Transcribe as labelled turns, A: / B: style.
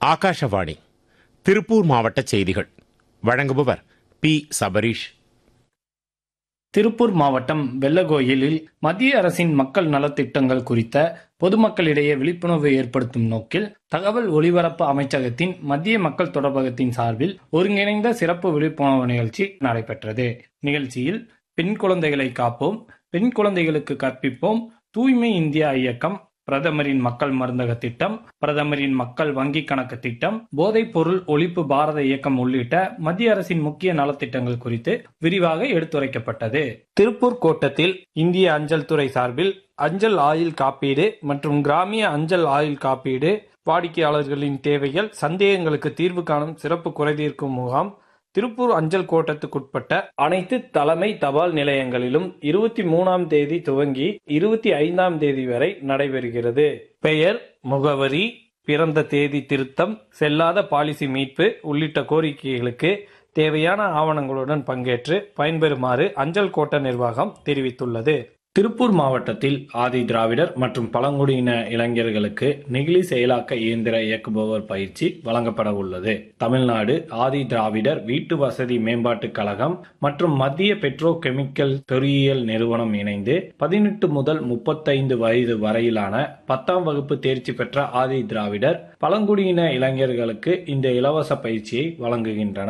A: ஆகாஷவாணி திருப்பூர் மாவட்ட செய்திகள் வழங்குபவர் பி. சபரீஷ்.
B: திருப்பூர் மாவட்டம் வெள்ளகோயிலில் மத்திய அரசின் மக்கள் நலத்திட்டங்கள் குறித்த பொதுமக்களிடையே விழிப்புணர்வு ஏற்படுத்தும் நோக்கில் தகவல் ஒலிபரப்பு அமைச்சகத்தின் மத்திய மக்கள் தொடர்பகத்தின் சார்பில் ஒருங்கிணைந்த சிறப்பு விழிப்புணர்வு நிகழ்ச்சி நடைபெற்றது. நிகழ்ச்சியில் பெண் குழந்தைகளை காப்போம், பெண் குழந்தைகளுக்கு கற்பிப்போம், தூய்மை இந்தியா இயக்கம், பிரதமரின் மக்கள் மருந்தக திட்டம், பிரதமரின் மக்கள் வங்கி கணக்கு திட்டம், போதைப் பொருள் ஒழிப்பு பாரத இயக்கம் உள்ளிட்ட மத்திய அரசின் முக்கிய நலத்திட்டங்கள் குறித்து விரிவாக எடுத்துரைக்கப்பட்டது. திருப்பூர் கோட்டத்தில் இந்திய அஞ்சல் துறை சார்பில் அஞ்சல் ஆயுள் காப்பீடு மற்றும் கிராமிய அஞ்சல் ஆயுள் காப்பீடு வாடிக்கையாளர்களின் தேவைகள், சந்தேகங்களுக்கு தீர்வு காணும் சிறப்பு குறைதீர்க்கும் முகாம் திருப்பூர் அஞ்சல் கோட்டத்துக்குட்பட்ட அனைத்து தலைமை தபால் நிலையங்களிலும் 23ஆம் தேதி துவங்கி 25ஆம் தேதி வரை நடைபெறுகிறது. பெயர், முகவரி, பிறந்த தேதி திருத்தம், செல்லாத பாலிசி மீட்பு உள்ளிட்ட கோரிக்கைகளுக்கு தேவையான ஆவணங்களுடன் பங்கேற்று பயன்பெறுமாறு அஞ்சல் கோட்ட நிர்வாகம் தெரிவித்துள்ளது. திருப்பூர் மாவட்டத்தில் ஆதி திராவிடர் மற்றும் பழங்குடியின இளைஞர்களுக்கு நெகிழி செயலாக்க இயந்திர இயக்குபவர் பயிற்சி வழங்கப்பட உள்ளது. தமிழ்நாடு ஆதி திராவிடர் வீட்டு வசதி மேம்பாட்டுக் கழகம் மற்றும் மத்திய பெட்ரோ கெமிக்கல் பொறியியல் நிறுவனம் இணைந்து 18 முதல் 35 வயது வரையிலான 10ஆம் வகுப்பு தேர்ச்சி பெற்ற ஆதி திராவிடர் பழங்குடியின இளைஞர்களுக்கு இந்த இலவச பயிற்சியை வழங்குகின்றன.